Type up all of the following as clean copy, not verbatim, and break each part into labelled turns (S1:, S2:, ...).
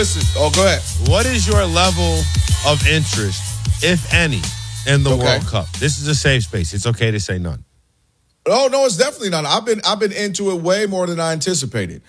S1: Listen, go ahead.
S2: What is your level of interest, if any, in the World Cup? This is a safe space. It's okay to say none.
S1: Oh no, it's definitely not. I've been into it way more than I anticipated.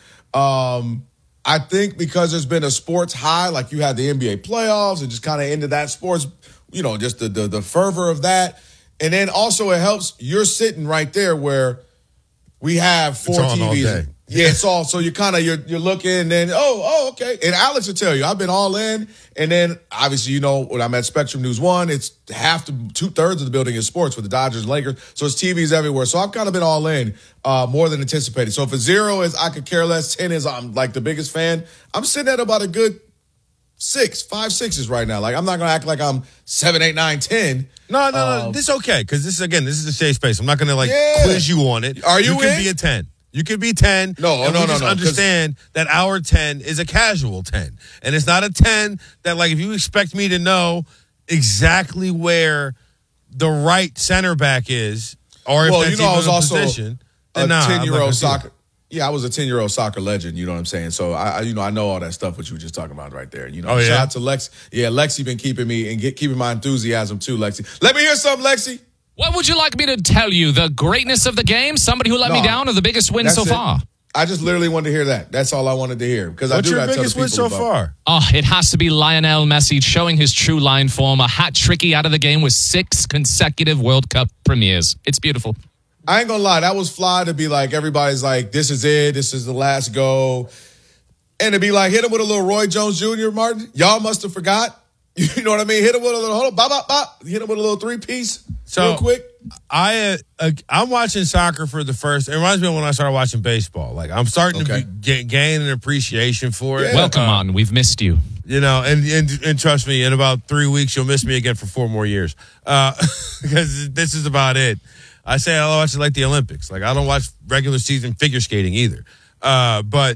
S1: I think because there's been a sports high, like you had the NBA playoffs and just kind of into that sports, just the fervor of that. And then also it helps you're sitting right there where we have four TVs. Yeah, it's all so you're looking and then okay. And Alex will tell you, I've been all in. And then obviously, when I'm at Spectrum News 1, it's half to 2/3 of the building is sports with the Dodgers and Lakers. So it's TVs everywhere. So I've kind of been all in more than anticipated. So if a 0 is I could care less, 10 is I'm like the biggest fan. I'm sitting at about a good 5, 6s right now. Like I'm not gonna act like I'm 7, 8, 9, 10.
S2: No. This is okay because this is a safe space. I'm not gonna quiz you on it.
S1: Are you?
S2: You can be a 10. You could be 10.
S1: No.
S2: Understand that our 10 is a casual 10. And it's not a 10 that, if you expect me to know exactly where the right center back is, or if that's even
S1: I was also
S2: position,
S1: a 10-year-old soccer. Yeah, I was a 10-year-old soccer legend. You know what I'm saying? So I know all that stuff what you were just talking about right there. Shout out to Lexi. Yeah, Lexi been keeping me and keeping my enthusiasm too, Lexi. Let me hear something, Lexi.
S3: What would you like me to tell you? The greatness of the game? Somebody who let me down, or the biggest win so far?
S1: I just literally wanted to hear that. That's all I wanted to hear. Because
S2: what's your biggest win so far?
S3: Oh, it has to be Lionel Messi showing his true line form. A hat-tricky out of the game with 6 consecutive World Cup premieres. It's beautiful.
S1: I ain't gonna lie. That was fly to be like, everybody's like, this is it. This is the last go. And to be like, hit him with a little Roy Jones Jr., Martin. Y'all must have forgot. You know what I mean? Hit him with a little, hold on, bop. Hit him with a little 3-piece real quick.
S2: I'm watching soccer for the first. It reminds me of when I started watching baseball. I'm starting to gain an appreciation for it.
S3: Yeah. Welcome on. We've missed you.
S2: And trust me, in about 3 weeks, you'll miss me again for 4 more years. Because this is about it. I say I watch it like the Olympics. I don't watch regular season figure skating either. But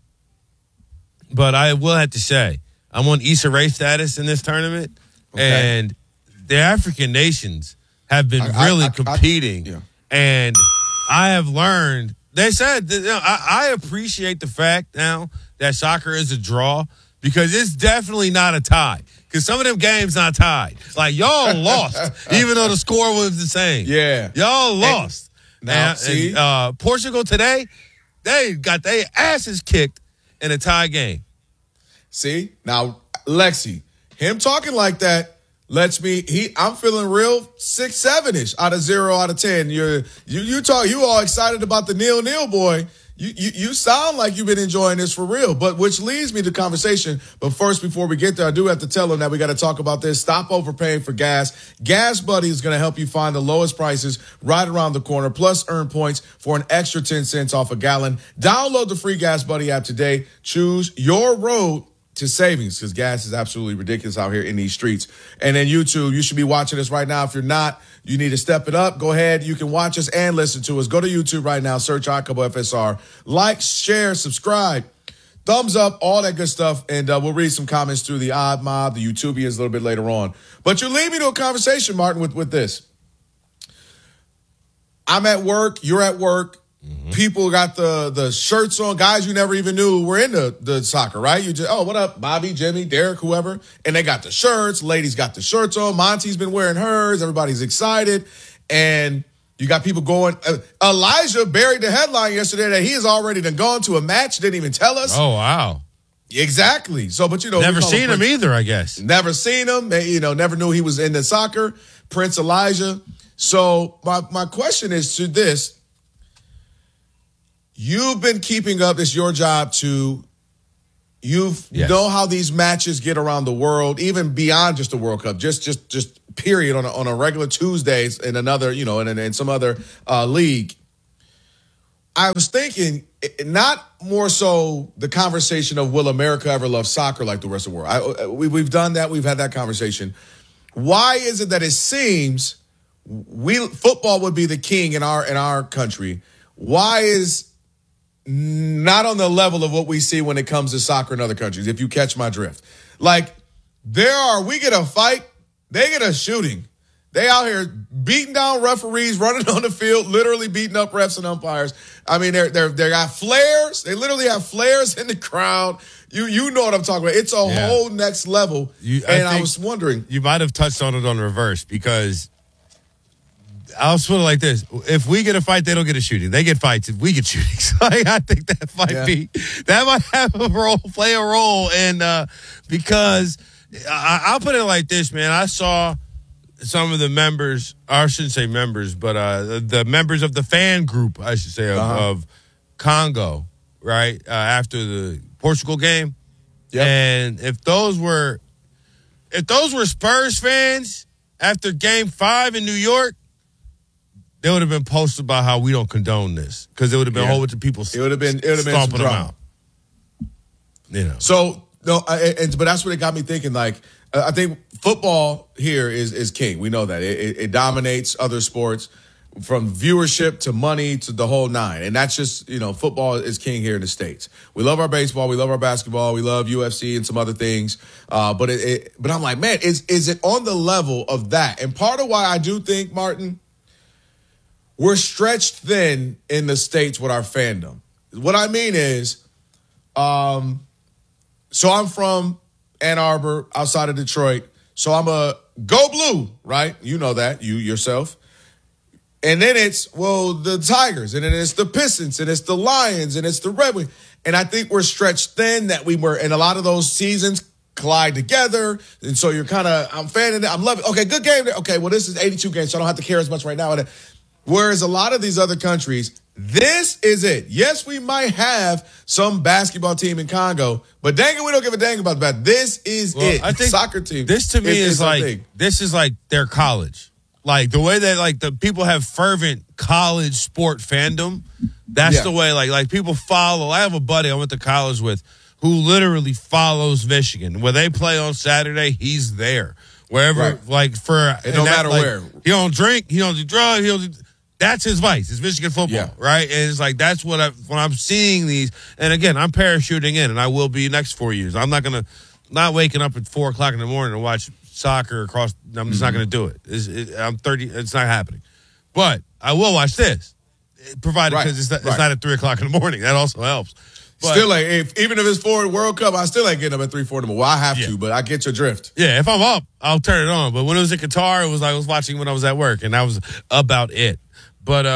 S2: I will have to say, I'm on Issa Rae status in this tournament, and the African nations have been really competing. And I have learned. They said that, I appreciate the fact now that soccer is a draw because it's definitely not a tie. Because some of them games not tied. Y'all lost, even though the score was the same.
S1: Yeah,
S2: y'all lost.
S1: And
S2: Portugal today, they got their asses kicked in a tie game. See, now Lexi, him talking like that lets me. I'm feeling real 6, 7-ish out of 0 out of 10. You all excited about the 0-0 boy. You sound like you've been enjoying this for real, but which leads me to conversation. But first, before we get there, I do have to tell them that we got to talk about this. Stop overpaying for gas. Gas Buddy is going to help you find the lowest prices right around the corner, plus earn points for an extra 10 cents off a gallon. Download the free Gas Buddy app today. Choose your road to savings because gas is absolutely ridiculous out here in these streets. And then YouTube, you should be watching us right now. If you're not, you need to step it up. Go ahead. You can watch us and listen to us. Go to YouTube right now. Search iCouple FSR. Like, share, subscribe, thumbs up, all that good stuff. And we'll read some comments through the Odd Mob, the YouTubians a little bit later on. But you lead me to a conversation, Martin, with this. I'm at work. You're at work. Mm-hmm. People got the shirts on, guys you never even knew were into the soccer, right? You just, what up, Bobby, Jimmy, Derek, whoever. And they got the shirts. Ladies got the shirts on. Monty's been wearing hers. Everybody's excited. And you got people going. Elijah buried the headline yesterday that he has already gone to a match. Didn't even tell us. Oh, wow.
S1: Exactly. So, but
S2: never seen him either, I guess.
S1: Never seen him. Never knew he was into soccer. Prince Elijah. So my question is to this. You've been keeping up. It's your job to. Know how these matches get around the world, even beyond just the World Cup. Just period on a regular Tuesdays in another, in some other league. I was thinking, not more so the conversation of will America ever love soccer like the rest of the world. We've done that. We've had that conversation. Why is it that it seems football would be the king in our country? Why is not on the level of what we see when it comes to soccer in other countries, if you catch my drift? We get a fight, they get a shooting. They out here beating down referees, running on the field, literally beating up refs and umpires. I mean, they got flares. They literally have flares in the crowd. You know what I'm talking about. It's a whole next level. I was wondering.
S2: You might have touched on it on reverse because I'll put it like this. If we get a fight, they don't get a shooting. They get fights if we get shootings. I think that might play a role in because I'll put it like this, man. I saw some of the members, or I shouldn't say members, but the members of the fan group, I should say, of Congo, right, after the Portugal game. Yep. And if those were Spurs fans after Game 5 in New York, they would have been posted about how we don't condone this because it would have been a whole bunch of people. It would have been stomping them out.
S1: So no, but that's what it got me thinking. Like, I think football here is king. We know that it dominates other sports, from viewership to money to the whole nine. And that's just, football is king here in the States. We love our baseball. We love our basketball. We love UFC and some other things. But I'm like, man, is it on the level of that? And part of why I do think, Martin, we're stretched thin in the States with our fandom. What I mean is, so I'm from Ann Arbor, outside of Detroit. So I'm a go blue, right? You know that, you yourself. And then it's, the Tigers, and then it's the Pistons, and it's the Lions, and it's the Red Wings. And I think we're stretched thin that we were, and a lot of those seasons collide together. And so you're I'm fanning it. I'm loving it. Okay, good game. Okay, this is 82 games, so I don't have to care as much right now. Whereas a lot of these other countries, this is it. Yes, we might have some basketball team in Congo, but dang it, we don't give a dang about that. This is it. I think soccer team.
S2: This to me is like their college. Like the way that the people have fervent college sport fandom. That's the way like people follow. I have a buddy I went to college with who literally follows Michigan. Where they play on Saturday, he's there. Wherever,
S1: it don't matter where.
S2: He don't drink, he don't do drugs, that's his vice. It's Michigan football, right? And it's like that's when I'm seeing these. And again, I'm parachuting in, and I will be next 4 years. I'm not waking up at 4:00 in the morning to watch soccer across. I'm just not going to do it. I'm 30. It's not happening. But I will watch this, provided because it's not at 3:00 in the morning. That also helps. But
S1: still, even if it's for World Cup, I still ain't getting up at 3, 4 in the morning. Well, I have to, but I get your drift.
S2: Yeah, if I'm up, I'll turn it on. But when it was in Qatar, it was like I was watching when I was at work, and that was about it. But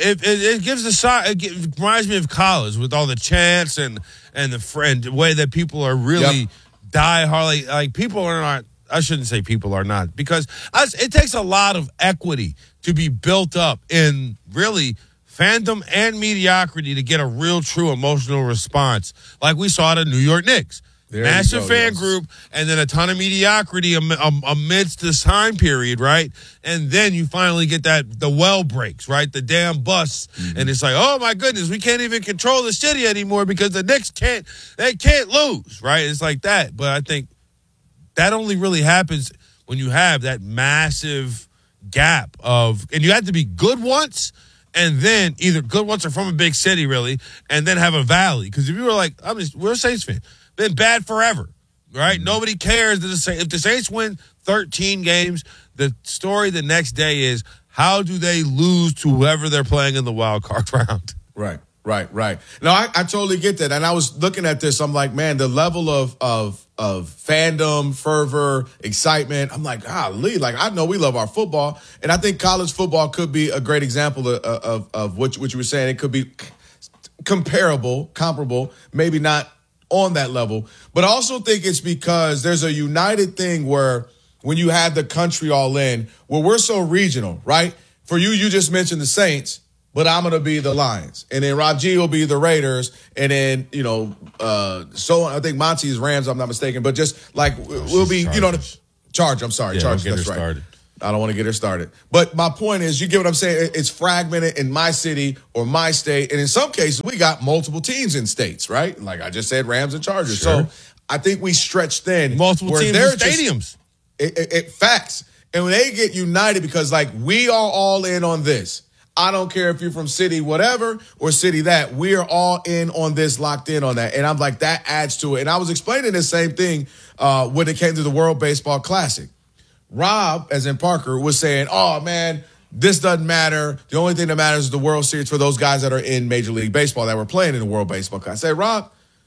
S2: it gives it reminds me of college with all the chants and the way that people are really die hard. Like people are not. I shouldn't say people are not, because it takes a lot of equity to be built up in really fandom and mediocrity to get a real, true emotional response, like we saw at New York Knicks. Massive fan group, and then a ton of mediocrity amidst this time period, right? And then you finally get the well breaks, right? The dam busts, and it's like, oh my goodness, we can't even control the city anymore because the Knicks can't lose, right? It's like that. But I think that only really happens when you have that massive gap and you have to be good once, and then either good once or from a big city, really, and then have a valley. Because if you were like, we're a Saints fan. Been bad forever, right? Nobody cares. If the Saints win 13 games, the story the next day is how do they lose to whoever they're playing in the wild card round?
S1: Right. No, I totally get that. And I was looking at this. I'm like, man, the level of fandom, fervor, excitement. I'm like, golly, I know we love our football. And I think college football could be a great example of what you were saying. It could be comparable, maybe not on that level. But I also think it's because there's a united thing where when you have the country all in, where we're so regional, right? For you just mentioned the Saints, but I'm going to be the Lions. And then Rob G will be the Raiders. And then, so I think Monty's Rams, I'm not mistaken. But just we'll be, Chargers. I'm sorry, Chargers. That's right. Started. I don't want to get her started. But my point is, you get what I'm saying? It's fragmented in my city or my state. And in some cases, we got multiple teams in states, right? Like I just said, Rams and Chargers. Sure. So I think we stretch thin.
S2: Multiple teams in stadiums.
S1: Facts. And when they get united, because we are all in on this. I don't care if you're from city whatever or city that. We are all in on this, locked in on that. And I'm like, that adds to it. And I was explaining the same thing when it came to the World Baseball Classic. Rob, as in Parker, was saying, oh, man, this doesn't matter. The only thing that matters is the World Series for those guys that are in Major League Baseball that were playing in the World Baseball Classic. I said, Rob,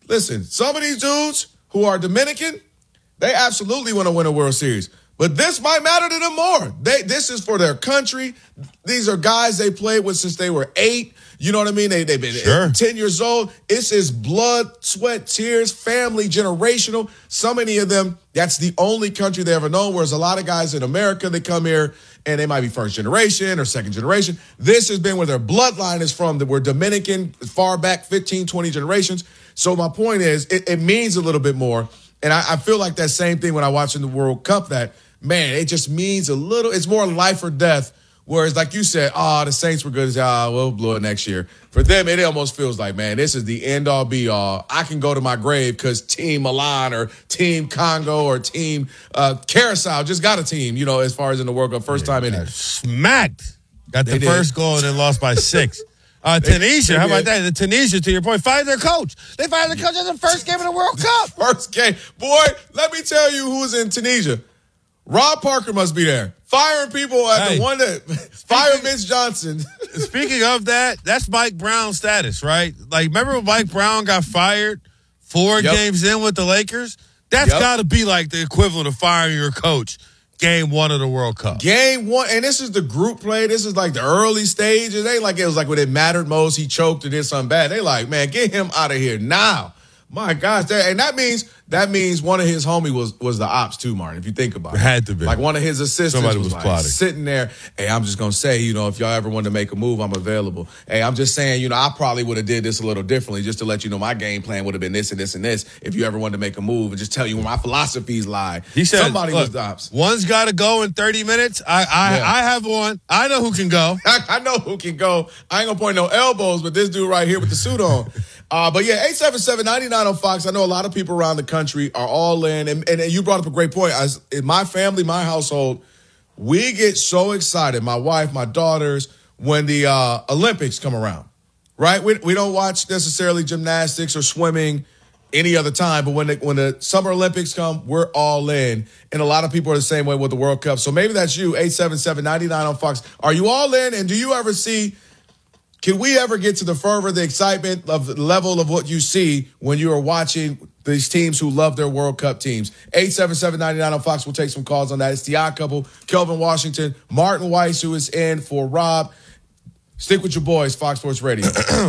S1: listen, some of these dudes who are Dominican, they absolutely want to win a World Series. But this might matter to them more. This is for their country. These are guys they played with since they were 8. You know what I mean? They've been 10 years old. It's his blood, sweat, tears, family, generational. So many of them, that's the only country they ever known, whereas a lot of guys in America, they come here and they might be first generation or second generation. This has been where their bloodline is from. That we're Dominican far back 15, 20 generations. So my point is, it means a little bit more. And I feel like that same thing when I watch in the World Cup that, man, it just means a little, it's more life or death. Whereas, like you said, the Saints were good. We'll blow it next year. For them, it almost feels like, man, this is the end-all, be-all. I can go to my grave because Team Milan or Team Congo or Team Carousel just got a team, as far as in the World Cup. First time in it.
S2: Smacked. Got the first goal and then lost by 6. Tunisia, how about that? The Tunisia, to your point, fired their coach. They fired their coach in the first game of the World Cup.
S1: First game. Boy, let me tell you who's in Tunisia. Rob Parker must be there. Firing people at the one that fired Vince Johnson.
S2: Speaking of that, that's Mike Brown status, right? Like, remember when Mike Brown got fired 4 games in with the Lakers? That's got to be like the equivalent of firing your coach game 1 of the World Cup.
S1: Game 1, and this is the group play. This is like the early stages. It was like when it mattered most, he choked or did something bad. They like, man, get him out of here now. My gosh, and that means one of his homie was the ops too, Martin, if you think about it.
S2: Had to be.
S1: Like one of his assistants
S2: Somebody was plotting.
S1: Sitting there, hey, I'm just going to say, if y'all ever want to make a move, I'm available. Hey, I'm just saying, I probably would have did this a little differently just to let you know my game plan would have been this and this and this if you ever wanted to make a move and just tell you where my philosophies lie.
S2: He said,
S1: somebody was the ops.
S2: One's got to go in 30 minutes. I have one. I know who can go.
S1: I know who can go. I ain't going to point no elbows, but this dude right here with the suit on. But yeah, 877-99 on Fox. I know a lot of people around the country are all in. And you brought up a great point. In my family, my household, we get so excited, my wife, my daughters, when the Olympics come around, right? We don't watch necessarily gymnastics or swimming any other time. But when the Summer Olympics come, we're all in. And a lot of people are the same way with the World Cup. So maybe that's you, 877-99 on Fox. Are you all in? And do you ever see... Can we ever get to the fervor, the excitement of the level of what you see when you are watching these teams who love their World Cup teams? 877-99 on Fox. We'll take some calls on that. It's the Odd Couple, Kelvin Washington, Martin Weiss, who is in for Rob. Stick with your boys, Fox Sports Radio.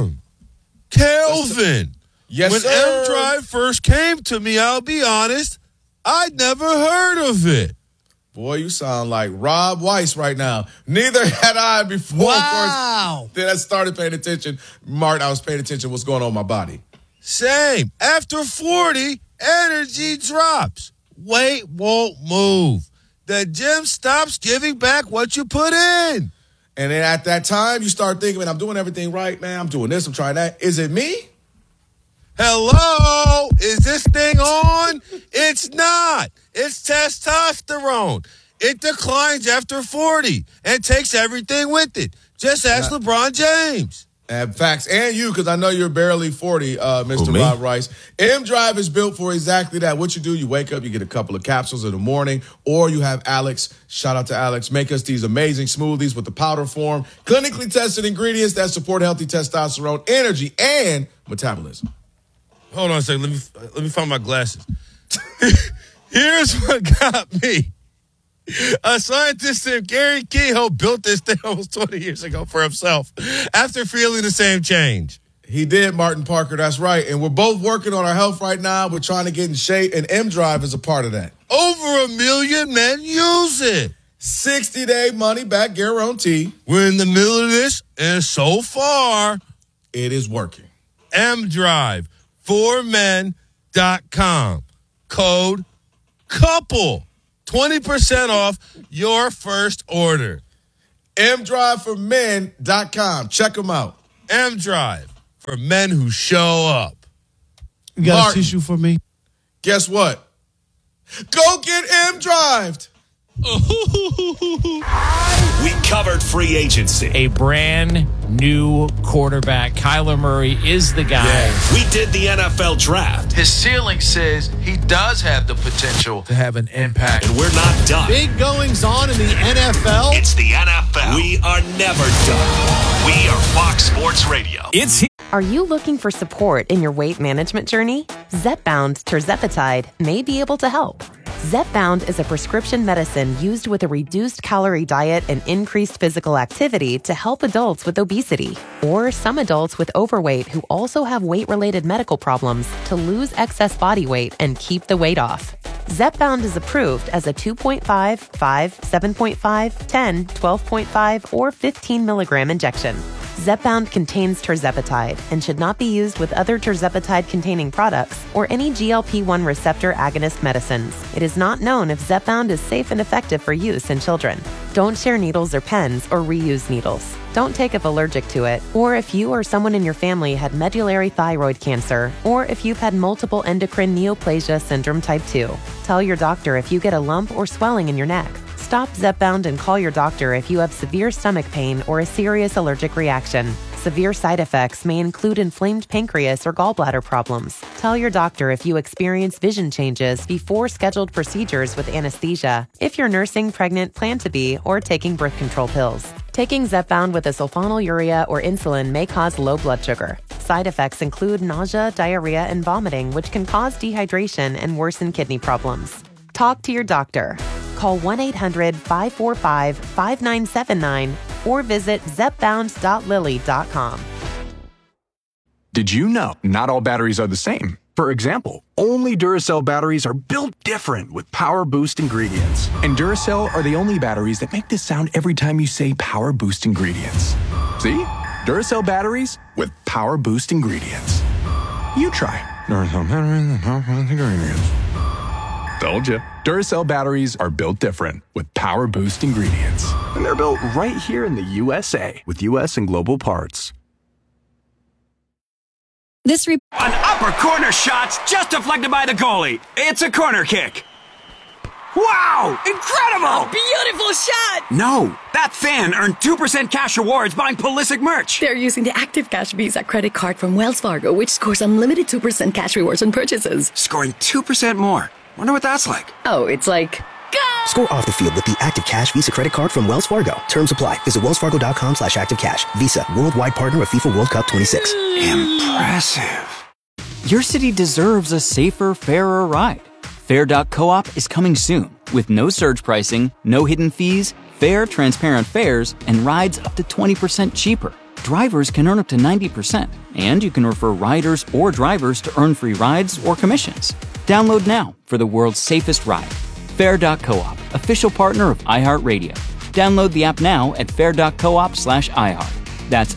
S2: Kelvin.
S1: Yes,
S2: when
S1: sir.
S2: M Drive first came to me, I'll be honest, I'd never heard of it.
S1: Boy, you sound like Rob Weiss right now. Neither had I before.
S2: Wow.
S1: Of course, then I started paying attention. Martin, I was paying attention to what's going on in my body.
S2: Same. After 40, energy drops. Weight won't move. The gym stops giving back what you put in.
S1: And then at that time, you start thinking, man, I'm doing everything right, man. I'm doing this, I'm trying that. Is it me?
S2: Hello? Is this thing on? It's not. It's testosterone. It declines after 40 and takes everything with it. Just ask LeBron James.
S1: Facts. And you, because I know you're barely 40, Mr. Rob Rice. M-Drive is built for exactly that. What you do, you wake up, you get a couple of capsules in the morning, or you have Alex, shout out to Alex, make us these amazing smoothies with the powder form, clinically tested ingredients that support healthy testosterone, energy, and metabolism.
S2: Hold on a second. Let me find my glasses. Here's what got me. A scientist named Gary Kehoe built this thing almost 20 years ago for himself after feeling the same change.
S1: He did, Martin Parker. That's right. And we're both working on our health right now. We're trying to get in shape, and M-Drive is a part of that.
S2: Over 1 million men use it.
S1: 60-day money-back guarantee.
S2: We're in the middle of this, and so far,
S1: it is working.
S2: M-Drive. formen.com. Code COUPLE. 20% off your first order.
S1: mdriveformen.com. Check them out.
S2: M-Drive for men who show up.
S4: You got
S1: Martin,
S4: a tissue for me?
S1: Guess what? Go get M-Drived.
S4: We covered free agency.
S5: A brand new quarterback. Kyler Murray is the guy.
S4: Yeah. We did the NFL draft.
S6: His ceiling says he does have the potential to have an impact.
S4: And we're not done.
S7: Big goings on in the NFL.
S4: It's the NFL. We are never done. We are Fox Sports Radio.
S8: Are you looking for support in your weight management journey? Zepbound tirzepatide may be able to help. Zepbound is a prescription medicine used with a reduced calorie diet and increased physical activity to help adults with obesity or some adults with overweight who also have weight-related medical problems to lose excess body weight and keep the weight off. Zepbound is approved as a 2.5, 5, 7.5, 10, 12.5, or 15 milligram injection. Zepbound contains tirzepatide and should not be used with other tirzepatide-containing products or any GLP-1 receptor agonist medicines. It is not known if Zepbound is safe and effective for use in children. Don't share needles or pens or reuse needles. Don't take if allergic to it, or if you or someone in your family had medullary thyroid cancer, or if you've had multiple endocrine neoplasia syndrome type 2. Tell your doctor if you get a lump or swelling in your neck. Stop Zepbound and call your doctor if you have severe stomach pain or a serious allergic reaction. Severe side effects may include inflamed pancreas or gallbladder problems. Tell your doctor if you experience vision changes before scheduled procedures with anesthesia, if you're nursing, pregnant, plan to be, or taking birth control pills. Taking Zepbound with a sulfonylurea or insulin may cause low blood sugar. Side effects include nausea, diarrhea, and vomiting, which can cause dehydration and worsen kidney problems. Talk to your doctor. Call 1-800-545-5979 or visit zepbound.lilly.com.
S9: Did you know not all batteries are the same? For example, only Duracell batteries are built different with Power Boost ingredients. And Duracell are the only batteries that make this sound every time you say Power Boost ingredients. See? Duracell batteries with Power Boost ingredients. You try. Duracell batteries with Power Boost ingredients. Told you. Duracell batteries are built different with Power Boost ingredients. And they're built right here in the USA with US and global parts.
S10: An upper corner shot's just deflected by the goalie. It's a corner kick. Wow! Incredible!
S11: Beautiful shot!
S10: No, that fan earned 2% cash rewards buying Pulisic merch.
S11: They're using the Active Cash Visa credit card from Wells Fargo, which scores unlimited 2% cash rewards on purchases.
S10: Scoring 2% more. Wonder what that's like.
S11: Oh, it's like... Go!
S12: Score off the field with the Active Cash Visa credit card from Wells Fargo. Terms apply. Visit wellsfargo.com/activecash. Visa, worldwide partner of FIFA World Cup 26.
S10: Impressive.
S13: Your city deserves a safer, fairer ride. Fair.coop is coming soon with no surge pricing, no hidden fees, fair, transparent fares, and rides up to 20% cheaper. Drivers can earn up to 90%, and you can refer riders or drivers to earn free rides or commissions. Download now for the world's safest ride. Fair.coop, official partner of iHeartRadio. Download the app now at fair.coop/iHeart. That's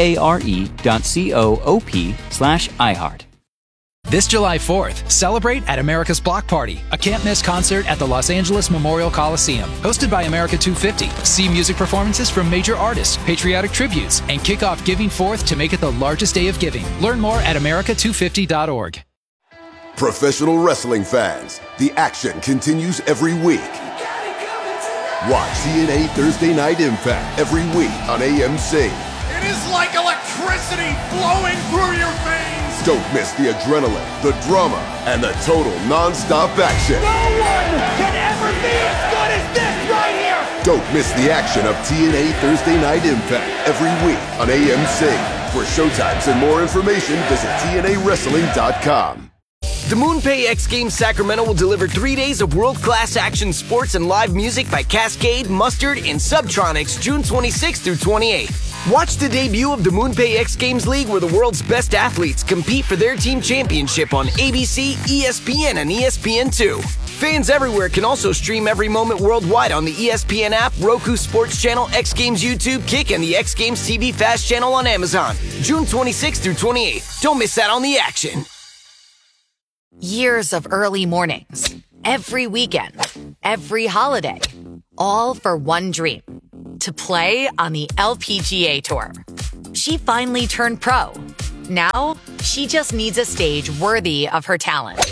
S13: FARE.coop/iHeart.
S14: This July 4th, celebrate at America's Block Party, a can't-miss concert at the Los Angeles Memorial Coliseum. Hosted by America 250. See music performances from major artists, patriotic tributes, and kick off Giving Forth to make it the largest day of giving. Learn more at america250.org.
S15: Professional wrestling fans, the action continues every week. Watch TNA Thursday Night Impact every week on AMC.
S16: It is like electricity flowing through your veins.
S15: Don't miss the adrenaline, the drama, and the total non-stop action.
S16: No one can ever be as good as this right here.
S15: Don't miss the action of TNA Thursday Night Impact every week on AMC. For showtimes and more information, visit TNAWrestling.com.
S17: The MoonPay X Games Sacramento will deliver 3 days of world-class action sports and live music by Cascade, Mustard, and Subtronics June 26th through 28th. Watch the debut of the MoonPay X Games League where the world's best athletes compete for their team championship on ABC, ESPN, and ESPN2. Fans everywhere can also stream every moment worldwide on the ESPN app, Roku Sports Channel, X Games YouTube, Kick, and the X Games TV Fast Channel on Amazon. June 26th through 28th. Don't miss out on the action.
S18: Years of early mornings, every weekend, every holiday, all for one dream, to play on the LPGA Tour. She finally turned pro. Now, she just needs a stage worthy of her talent.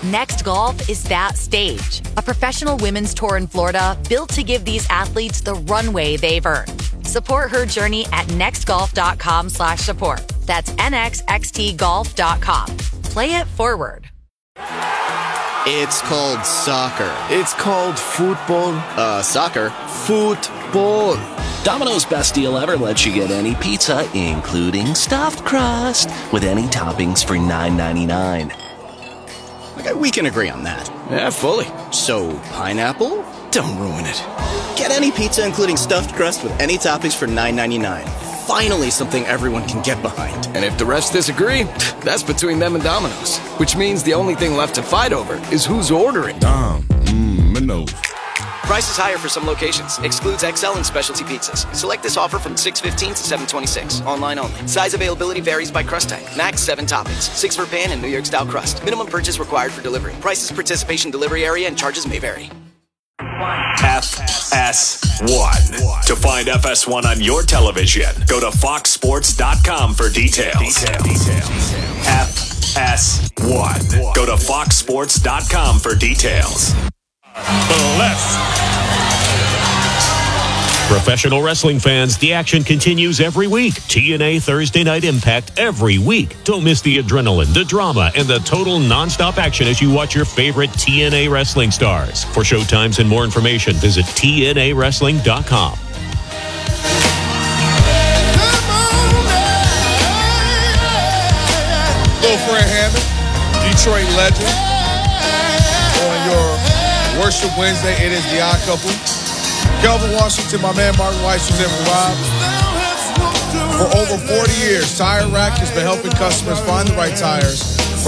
S18: Next Golf is that stage. A professional women's tour in Florida built to give these athletes the runway they've earned. Support her journey at nextgolf.com/support. That's nxxtgolf.com. Play it forward.
S19: It's called soccer. It's called football. Soccer. Football.
S20: Domino's best deal ever lets you get any pizza, including stuffed crust, with any toppings for $9.99.
S19: Okay, we can agree on that. Yeah, fully. So, pineapple? Don't ruin it. Get any pizza, including stuffed crust, with any toppings for $9.99. Finally, something everyone can get behind.
S6: And if the refs disagree, that's between them and Domino's. Which means the only thing left to fight over is who's ordering.
S2: No.
S21: Price is higher for some locations. Excludes XL and specialty pizzas. Select this offer from 6/15 to 7/26. Online only. Size availability varies by crust type. Max 7 toppings. 6 for pan and New York style crust. Minimum purchase required for delivery. Prices, participation, delivery area, and charges may vary.
S4: FS1. To find FS1 on your television, go to foxsports.com for details. FS1. Go to foxsports.com for details.
S22: Professional wrestling fans, the action continues every week. TNA Thursday Night Impact every week. Don't miss the adrenaline, the drama, and the total nonstop action as you watch your favorite TNA wrestling stars. For showtimes and more information, visit TNAWrestling.com.
S1: Go Fred Hammond, Detroit legend. On your Worship Wednesday, it is the Odd Couple. Kelvin Washington, my man Martin Weiss was in for Rob. For over 40 years, Tire Rack has been helping customers find the right tires